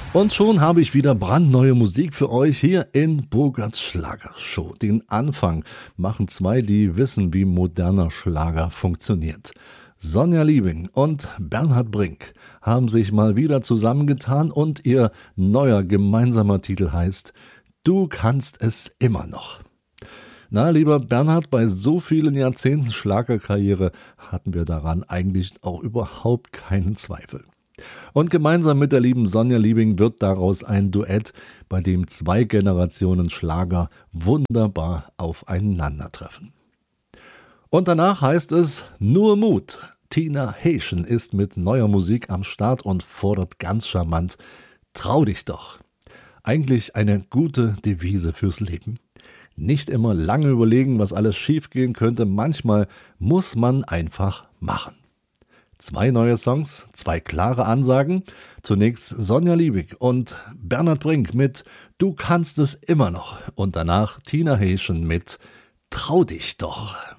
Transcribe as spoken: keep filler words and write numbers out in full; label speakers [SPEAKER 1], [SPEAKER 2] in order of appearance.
[SPEAKER 1] Und schon habe ich wieder brandneue Musik für euch hier in Bogarts Schlagershow. Den Anfang machen zwei, die wissen, wie moderner Schlager funktioniert. Sonja Liebing und Bernhard Brink haben sich mal wieder zusammengetan und ihr neuer gemeinsamer Titel heißt Du kannst es immer noch. Na, lieber Bernhard, bei so vielen Jahrzehnten Schlagerkarriere hatten wir daran eigentlich auch überhaupt keinen Zweifel. Und gemeinsam mit der lieben Sonja Liebing wird daraus ein Duett, bei dem zwei Generationen Schlager wunderbar aufeinandertreffen. Und danach heißt es nur Mut. Tina Haschen ist mit neuer Musik am Start und fordert ganz charmant: Trau dich doch. Eigentlich eine gute Devise fürs Leben. Nicht immer lange überlegen, was alles schiefgehen könnte. Manchmal muss man einfach machen. Zwei neue Songs, zwei klare Ansagen. Zunächst Sonja Liebig und Bernhard Brink mit Du kannst es immer noch. Und danach Tina Haschen mit Trau dich doch.